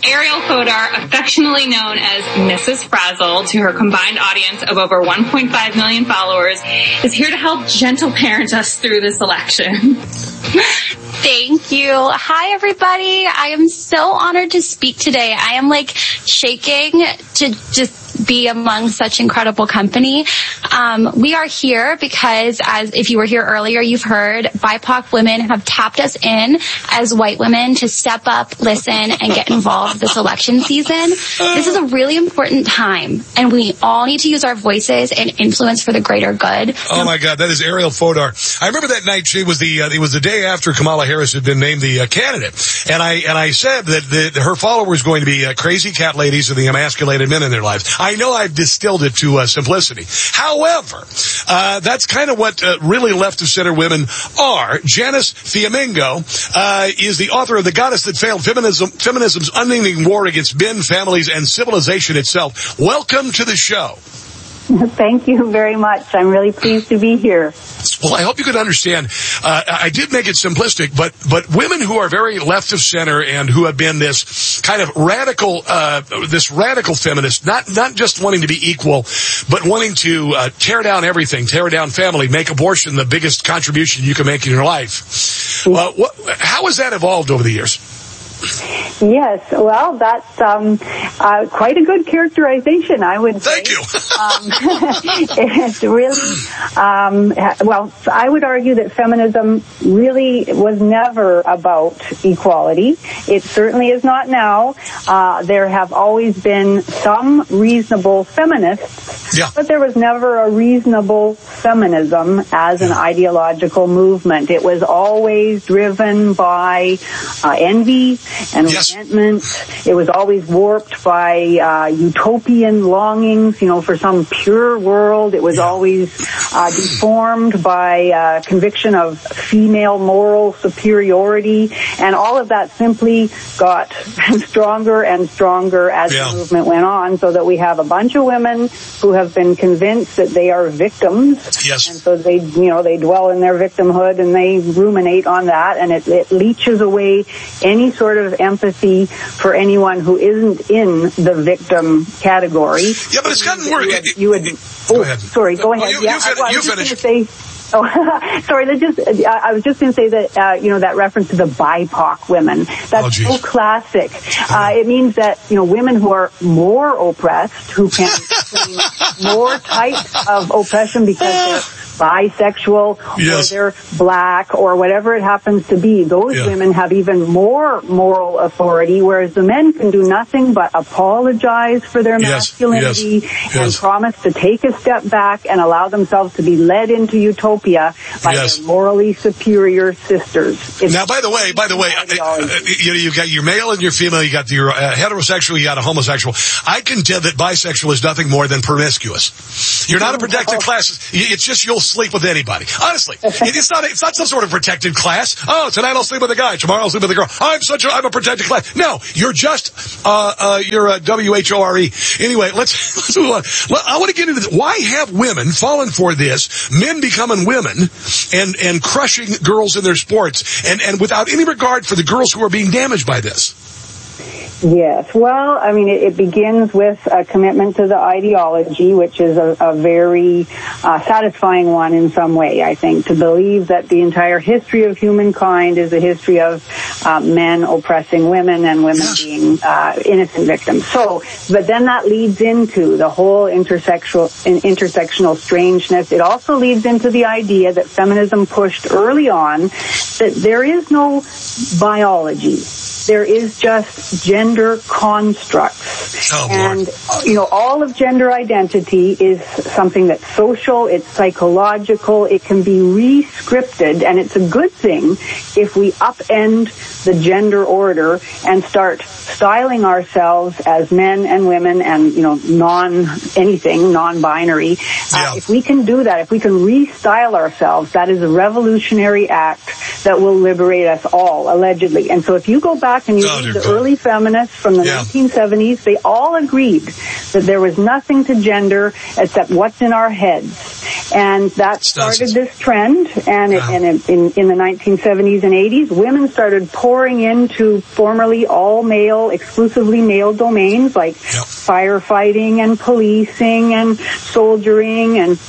Ariel Fodor, affectionately known as Mrs. Frazzle, to her combined audience of over 1.5 million followers, is here to help gentle parent us through this election. Thank you. Hi, everybody. I am so honored to speak today. I am shaking to just be among such incredible company. We are here because, as if you were here earlier, you've heard BIPOC women have tapped us in as white women to step up, listen, and get involved this election season. This is a really important time, and we all need to use our voices and influence for the greater good. Oh my God, that is Ariel Fodor. I remember that night. It was the day after Kamala Harris had been named the candidate, and I said that her followers were going to be crazy cat ladies and the emasculated men in their lives. I know I've distilled it to simplicity. However, that's kind of what really left of center women are. Janice Fiamingo is the author of The Goddess That Failed, Feminism's Unending War Against Men, Families, and Civilization Itself. Welcome to the show. Thank you very much. I'm really pleased to be here. Well, I hope you could understand. I did make it simplistic, but women who are very left of center and who have been this kind of radical feminist, not just wanting to be equal, but wanting to tear down everything, tear down family, make abortion the biggest contribution you can make in your life. How has that evolved over the years? Yes, well, that's quite a good characterization, I would say. Thank you. It's really, well, I would argue that feminism really was never about equality. It certainly is not now. There have always been some reasonable feminists, but there was never a reasonable feminism as an ideological movement. It was always driven by envy and resentment. It was always warped by utopian longings, for some pure world. It was always deformed by conviction of female moral superiority, and all of that simply got stronger and stronger as the movement went on, so that we have a bunch of women who have been convinced that they are victims, and so they dwell in their victimhood and they ruminate on that, and it leaches away any sort of empathy for anyone who isn't in the victim category. Yeah, but it's gotten worse. Go ahead. Sorry, go ahead. You finish. I was just going to say that, that reference to the BIPOC women, that's so classic. It means that, women who are more oppressed, who can explain more types of oppression because they're bisexual, or they're black, or whatever it happens to be, those women have even more moral authority, whereas the men can do nothing but apologize for their masculinity and promise to take a step back and allow themselves to be led into utopia by their morally superior sisters. Now, by the way, you got your male and your female, you got your heterosexual, you got a homosexual. I can tell that bisexual is nothing more than promiscuous. You're not a protected class. It's just you'll sleep with anybody. Honestly, it's not some sort of protected class. Oh, tonight I'll sleep with a guy, tomorrow I'll sleep with a girl. I'm a protected class. No, you're just you're a WHORE. Anyway, let's move on. I want to get into this. Why have women fallen for this? Men becoming women and crushing girls in their sports and without any regard for the girls who are being damaged by this. Yes. Well, I mean, it begins with a commitment to the ideology, which is a very satisfying one in some way, I think, to believe that the entire history of humankind is a history of men oppressing women and women being innocent victims. But then that leads into the whole intersectional strangeness. It also leads into the idea that feminism pushed early on that there is no biology. There is just gender constructs. And, all of gender identity is something that's social, it's psychological, it can be re-scripted, and it's a good thing if we upend the gender order and start styling ourselves as men and women and, non-binary. If we can do that, if we can restyle ourselves, that is a revolutionary act that will liberate us all, allegedly. And so if you go back and you read the early feminists from the 1970s, they all agreed that there was nothing to gender except what's in our heads. And that started this trend, and in the 1970s and 80s, women started pouring into formerly all-male, exclusively male domains like firefighting and policing and soldiering, and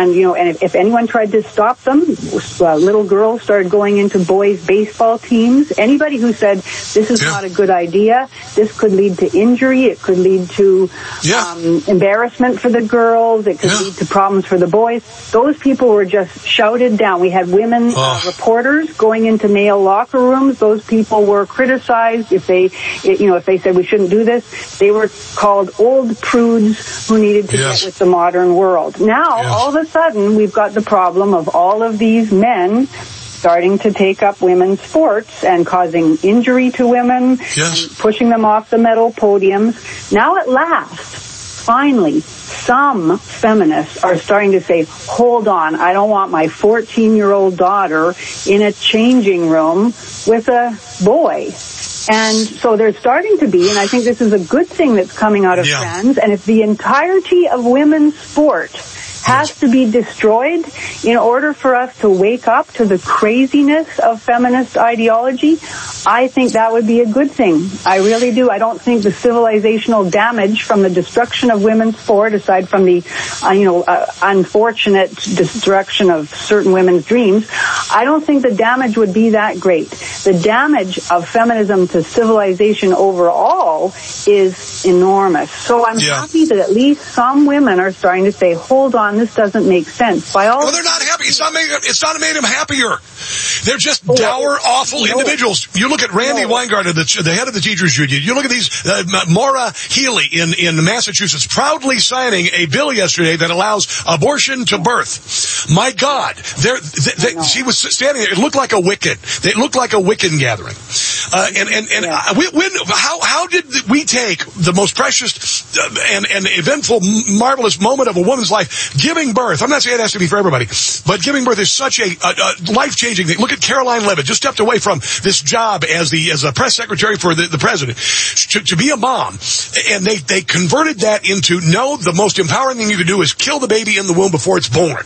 if anyone tried to stop them, little girls started going into boys' baseball teams. Anybody who said, this is not a good idea, this could lead to injury, it could lead to embarrassment for the girls, it could lead to problems for the boys, those people were just shouted down. We had women reporters going into male locker rooms. Those people were criticized if they said we shouldn't do this. They were called old prudes who needed to get with the modern world. Now, all of a sudden, we've got the problem of all of these men starting to take up women's sports and causing injury to women, and pushing them off the medal podiums. Now, at last, finally, some feminists are starting to say, hold on, I don't want my 14-year-old daughter in a changing room with a boy. And so there's starting to be, and I think this is a good thing that's coming out of trends, and if the entirety of women's sport has to be destroyed in order for us to wake up to the craziness of feminist ideology, I think that would be a good thing. I really do. I don't think the civilizational damage from the destruction of women's sport, aside from the, unfortunate destruction of certain women's dreams, I don't think the damage would be that great. The damage of feminism to civilization overall is enormous. So I'm happy that at least some women are starting to say, hold on, this doesn't make sense. They're not happy. It's not made them happier. They're just dour, awful individuals. You look at Randy Weingarten, the head of the teachers union. You look at these, Maura Healey in Massachusetts, proudly signing a bill yesterday that allows abortion to birth. My God, she was standing there. It looked like a Wiccan. It looked like a Wiccan gathering. How did we take the most precious and eventful, marvelous moment of a woman's life, giving birth? I'm not saying it has to be for everybody, but giving birth is such a life-changing thing. Look at Caroline Levitt, just stepped away from this job as a press secretary for the president to be a mom, and they converted that into, no, the most empowering thing you can do is kill the baby in the womb before it's born.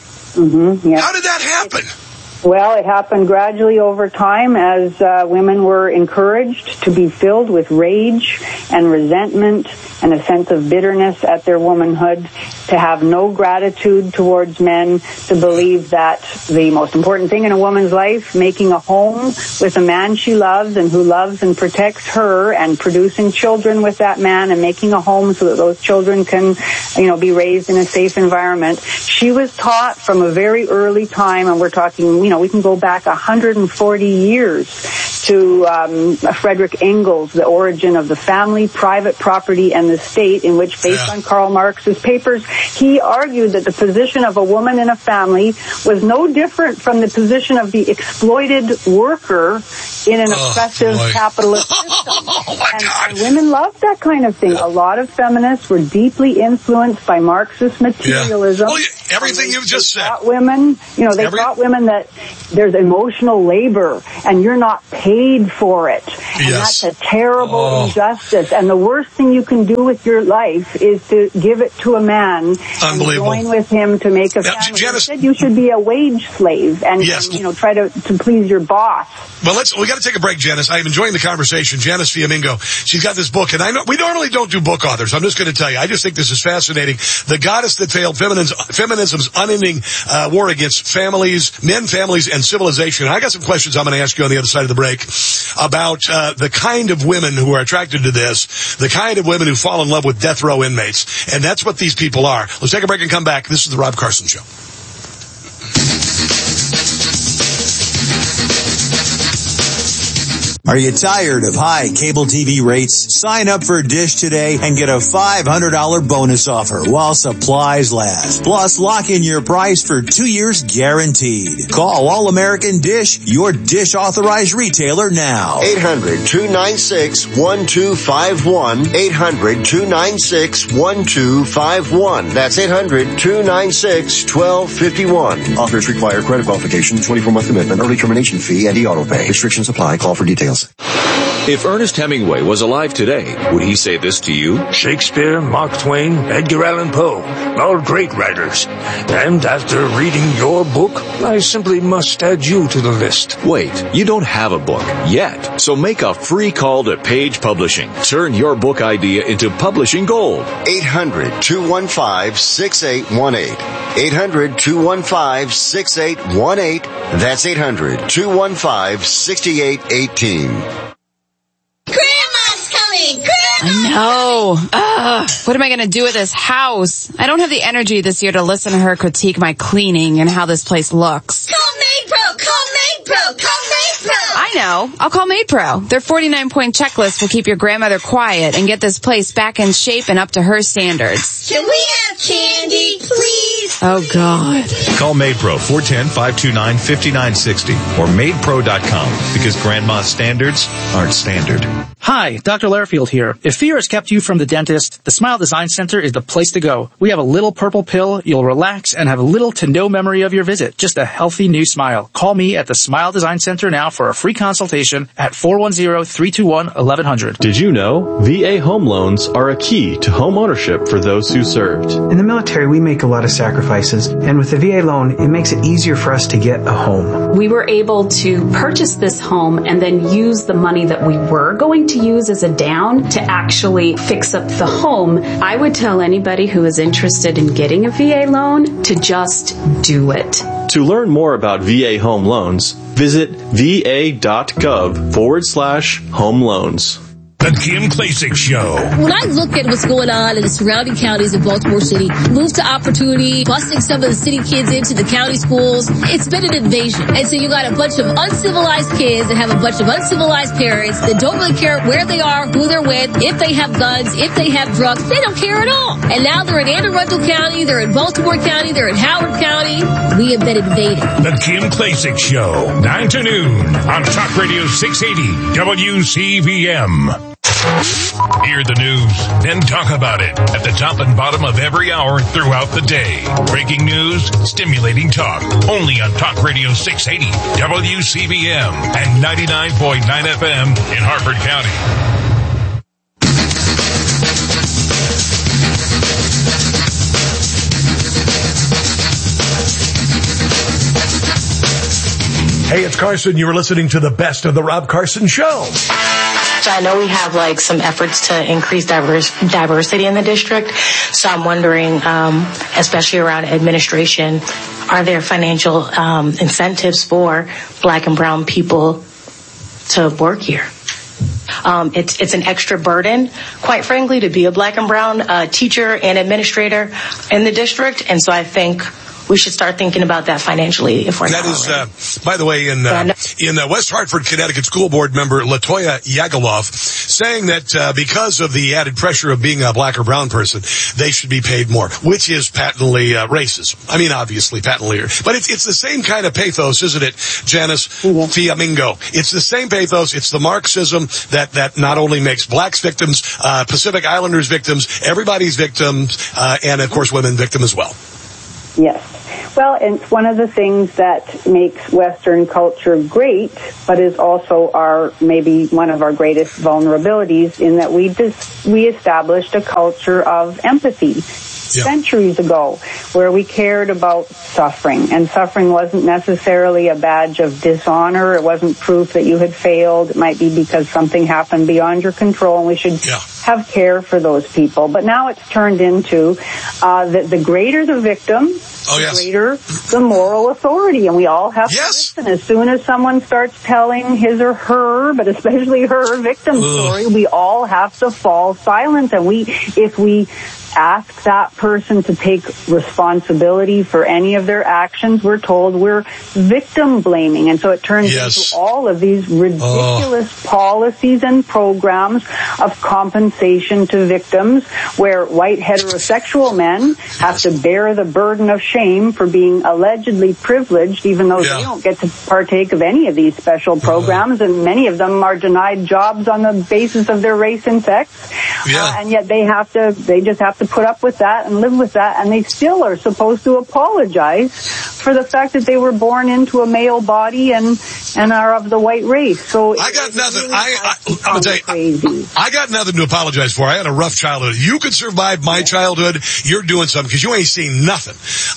How did that happen? Well, it happened gradually over time as women were encouraged to be filled with rage and resentment and a sense of bitterness at their womanhood, to have no gratitude towards men, to believe that the most important thing in a woman's life, making a home with a man she loves and who loves and protects her, and producing children with that man and making a home so that those children can, be raised in a safe environment. She was taught from a very early time, and we're talking, we can go back 140 years to Frederick Engels, The Origin of the Family, Private Property, and the State, in which, based on Karl Marx's papers, he argued that the position of a woman in a family was no different from the position of the exploited worker in an oppressive capitalist system. And women loved that kind of thing. A lot of feminists were deeply influenced by Marxist materialism. Well, everything you've just said. Taught women, they taught women that there's emotional labor and you're not paid for it. And that's a terrible injustice. And the worst thing you can do with your life is to give it to a man and join with him to make a family. Janice, instead, you should be a wage slave and try to please your boss. Well, we got to take a break, Janice. I'm enjoying the conversation. Janice Fiamingo, she's got this book, and I know we normally don't do book authors. I'm just going to tell you, I just think this is fascinating. The Goddess That Failed: Feminism's Unending War Against Families, Men, Families, and Civilization. I got some questions I'm going to ask you on the other side of the break about the kind of women who are attracted to this, the kind of women who fall in love with death row inmates, and that's what these people are. Let's take a break and come back. This is the Rob Carson Show. Are you tired of high cable TV rates? Sign up for Dish today and get a $500 bonus offer while supplies last. Plus, lock in your price for 2 years guaranteed. Call All American Dish, your Dish authorized retailer now. 800-296-1251. 800-296-1251. That's 800-296-1251. Offers require credit qualification, 24-month commitment, early termination fee, and e-auto pay. Restrictions apply. Call for details. If Ernest Hemingway was alive today, would he say this to you? Shakespeare, Mark Twain, Edgar Allan Poe, all great writers. And after reading your book, I simply must add you to the list. Wait, you don't have a book yet, so make a free call to Page Publishing. Turn your book idea into publishing gold. 800-215-6818. 800-215-6818. That's 800-215-6818. Grandma's coming! Grandma! I know. What am I going to do with this house? I don't have the energy this year to listen to her critique my cleaning and how this place looks. Call MaidPro! Call MaidPro! Call MaidPro! I know. I'll call MaidPro. Their 49-point checklist will keep your grandmother quiet and get this place back in shape and up to her standards. Can we have candy, please? Oh, God. Call MaidPro, 410-529-5960 or MaidPro.com, because grandma's standards aren't standard. Hi, Dr. Lairfield here. If fear has kept you from the dentist, the Smile Design Center is the place to go. We have a little purple pill, you'll relax, and have little to no memory of your visit. Just a healthy new smile. Call me at the Smile Design Center now for a free consultation at 410-321-1100. Did you know VA home loans are a key to home ownership for those who served? In the military, we make a lot of sacrifices, and with the VA loan, it makes it easier for us to get a home. We were able to purchase this home and then use the money that we were going to use as a down to actually fix up the home. I would tell anybody who is interested in getting a VA loan to just do it. To learn more about VA home loans, visit va.gov/home loans. The Kim Klacik Show. When I look at what's going on in the surrounding counties of Baltimore City, Move to Opportunity, busing some of the city kids into the county schools, it's been an invasion. And so you got a bunch of uncivilized kids that have a bunch of uncivilized parents that don't really care where they are, who they're with, if they have guns, if they have drugs. They don't care at all. And now they're in Anne Arundel County, they're in Baltimore County, they're in Howard County. We have been invaded. The Kim Klacik Show, 9 to noon on Talk Radio 680 WCVM. Hear the news, then talk about it at the top and bottom of every hour throughout the day. Breaking news, stimulating talk, only on Talk Radio 680 WCVM and 99.9 FM in Harford County. Hey, it's Carson. You were listening to the best of the Rob Carson Show. So I know we have like some efforts to increase diversity in the district. So I'm wondering, especially around administration, are there financial incentives for Black and brown people to work here? It's an extra burden, quite frankly, to be a Black and brown teacher and administrator in the district. And so I think we should start thinking about that financially if we're not. That is, by the way, in West Hartford, Connecticut School Board member Latoya Yagaloff saying that because of the added pressure of being a Black or brown person, they should be paid more, which is patently racist. I mean, obviously, patently. But it's the same kind of pathos, isn't it, Janice Fiamingo? It's the same pathos. It's the Marxism that not only makes Blacks victims, Pacific Islanders victims, everybody's victims, and, of course, women victim as well. Yes. Well, and it's one of the things that makes Western culture great, but is also maybe one of our greatest vulnerabilities in that we established a culture of empathy centuries ago where we cared about suffering, and suffering wasn't necessarily a badge of dishonor. It wasn't proof that you had failed. It might be because something happened beyond your control, and we should have care for those people. But now it's turned into the greater the victim, the greater the moral authority, and we all have to listen. As soon as someone starts telling his or her, but especially her victim story, we all have to fall silent. And if we ask that person to take responsibility for any of their actions, we're told we're victim blaming. And so it turns into all of these ridiculous policies and programs of compensation to victims, where white heterosexual men have to bear the burden of shame for being allegedly privileged, even though they don't get to partake of any of these special programs, and many of them are denied jobs on the basis of their race and sex. And yet they just have to put up with that and live with that, and they still are supposed to apologize for the fact that they were born into a male body and are of the white race. So I got nothing. I'm gonna tell you, I got nothing to apologize for. I had a rough childhood. You could survive my childhood. You're doing something because you ain't seen nothing.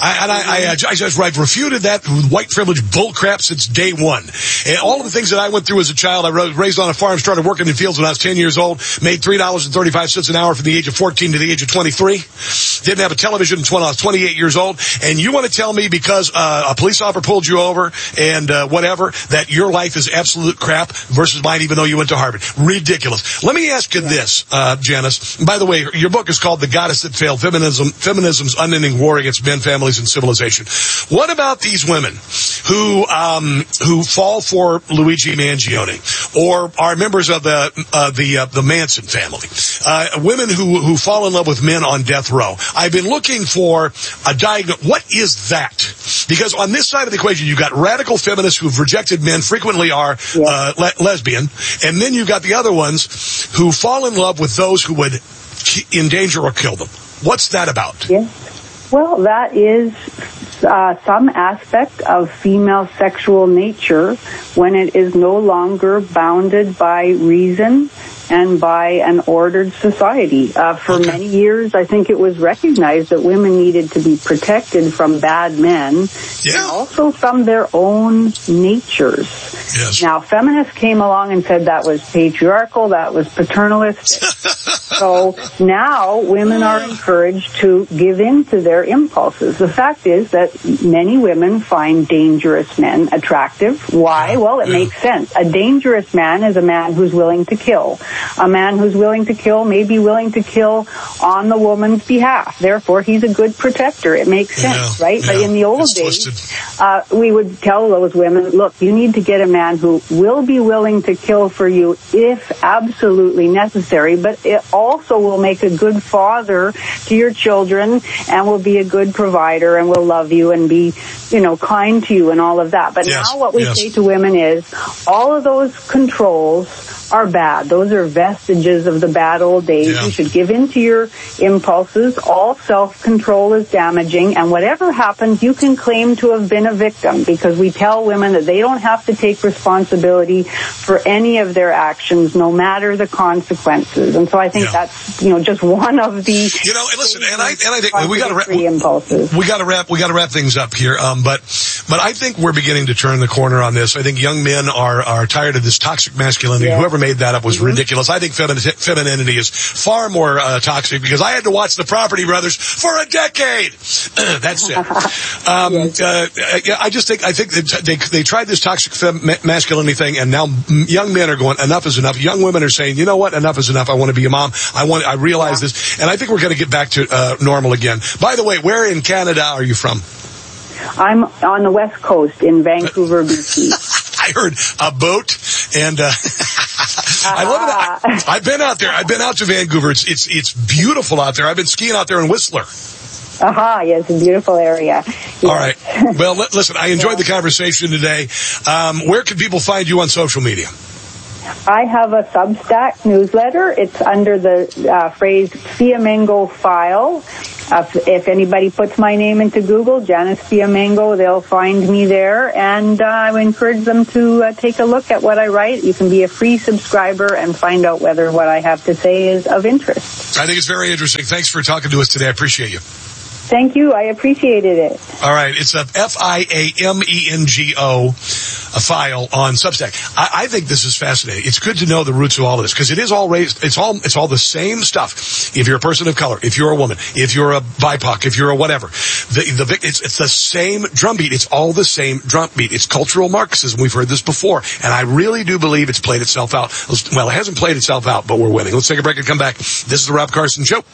I've refuted that white privilege bullcrap since day one. And all of the things that I went through as a child, I was raised on a farm, started working in fields when I was 10 years old, made $3.35 an hour from the age of 14 to the age of 23. Didn't have a television until I was 28 years old. And you want to tell me because a police officer pulled you over and whatever, that your life is absolute crap versus mine, even though you went to Harvard? Ridiculous. Let me ask you this, Janice. By the way, your book is called The Goddess That Failed, Feminism's Unending War Against Men, Families, and Civilization. What about these women who fall for Luigi Mangione or are members of the Manson family? Women who fall in love with men on death row. I've been looking for a diagnosis. What is that? Because on this side of the equation, you've got radical feminists who've rejected men, frequently are lesbian, and then you've got the other ones who fall in love with those who would endanger or kill them. What's that about? Yeah. Well, that is some aspect of female sexual nature when it is no longer bounded by reason and by an ordered society. For many years, I think it was recognized that women needed to be protected from bad men and also from their own natures. Yes. Now, feminists came along and said that was patriarchal, that was paternalistic. So now women are encouraged to give in to their impulses. The fact is that many women find dangerous men attractive. Why? Well, it makes sense. A dangerous man is a man who's willing to kill. A man who's willing to kill may be willing to kill on the woman's behalf. Therefore, he's a good protector. It makes sense, right? But in the old days, we would tell those women, look, you need to get a man who will be willing to kill for you if absolutely necessary, but it also will make a good father to your children and will be a good provider and will love you and be, kind to you and all of that. But now what we say to women is all of those controls are bad. Those are vestiges of the bad old days. You should give in to your impulses. All self-control is damaging, and whatever happens, you can claim to have been a victim, because we tell women that they don't have to take responsibility for any of their actions, no matter the consequences. And so I think that's, just one of the listen, and I think we got to wrap things up here. But I think we're beginning to turn the corner on this. I think young men are tired of this toxic masculinity. Whoever made that up was ridiculous. I think femininity is far more toxic, because I had to watch The Property Brothers for a decade. That's it. I think they tried this toxic masculinity thing, and now young men are going, enough is enough. Young women are saying, you know what, enough is enough. I want to be a mom. I realize this, and I think we're going to get back to normal again. By the way, where in Canada are you from? I'm on the West Coast in Vancouver, BC. I heard a boat, and I love it. I've been out there. I've been out to Vancouver. It's beautiful out there. I've been skiing out there in Whistler. Yes, a beautiful area. Yes. All right. Well, listen, I enjoyed the conversation today. Where can people find you on social media? I have a Substack newsletter. It's under the phrase Fiamengo File. If anybody puts my name into Google, Janice Fiamengo, they'll find me there. And I would encourage them to take a look at what I write. You can be a free subscriber and find out whether what I have to say is of interest. I think it's very interesting. Thanks for talking to us today. I appreciate you. Thank you. I appreciated it. All right. It's a Fiamengo file on Substack. I think this is fascinating. It's good to know the roots of all of this, because it is all raised. It's all the same stuff. If you're a person of color, if you're a woman, if you're a BIPOC, if you're a whatever, it's the same drumbeat. It's all the same drumbeat. It's cultural Marxism. We've heard this before, and I really do believe it's played itself out. Well, it hasn't played itself out, but we're winning. Let's take a break and come back. This is the Rob Carson Show.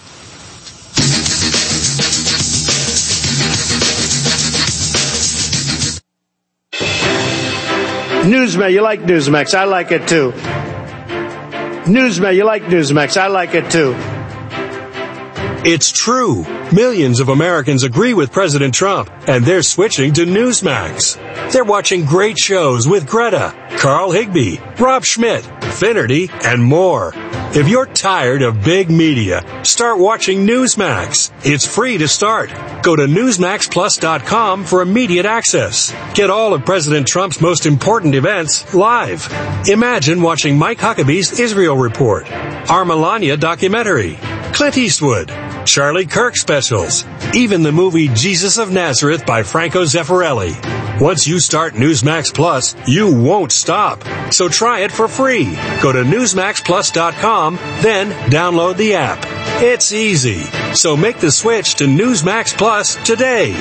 Newsmax, you like Newsmax. I like it too. Newsmax, you like Newsmax. I like it too. It's true. Millions of Americans agree with President Trump, and they're switching to Newsmax. They're watching great shows with Greta, Carl Higbie, Rob Schmidt, Finnerty, and more. If you're tired of big media, start watching Newsmax. It's free to start. Go to NewsmaxPlus.com for immediate access. Get all of President Trump's most important events live. Imagine watching Mike Huckabee's Israel Report, our Melania documentary, Clint Eastwood, Charlie Kirk specials, even the movie Jesus of Nazareth by Franco Zeffirelli. Once you start Newsmax Plus, you won't stop. So try it for free. Go to NewsmaxPlus.com, then download the app. It's easy. So make the switch to Newsmax Plus today.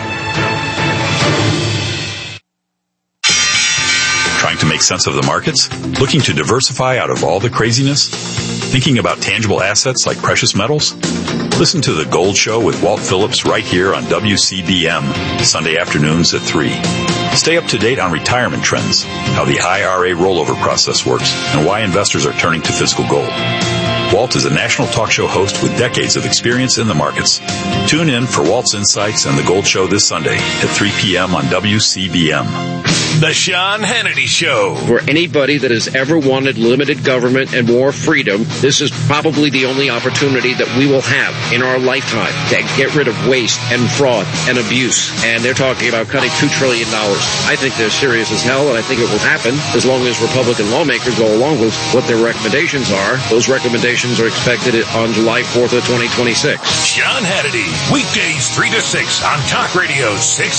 Trying to make sense of the markets? Looking to diversify out of all the craziness? Thinking about tangible assets like precious metals? Listen to The Gold Show with Walt Phillips right here on WCBM, Sunday afternoons at 3. Stay up to date on retirement trends, how the IRA rollover process works, and why investors are turning to physical gold. Walt is a national talk show host with decades of experience in the markets. Tune in for Walt's Insights and The Gold Show this Sunday at 3 p.m. on WCBM. The Sean Hannity Show. For anybody that has ever wanted limited government and more freedom, this is probably the only opportunity that we will have in our lifetime to get rid of waste and fraud and abuse. And they're talking about cutting $2 trillion. I think they're serious as hell, and I think it will happen as long as Republican lawmakers go along with what their recommendations are. Those recommendations are expected on July 4th of 2026. Sean Hannity, weekdays 3 to 6 on Talk Radio 680.